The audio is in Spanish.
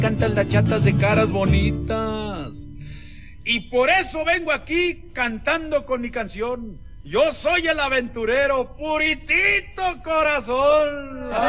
cantan las chatas de caras bonitas. Y por eso vengo aquí cantando con mi canción. Yo soy el aventurero, puritito corazón.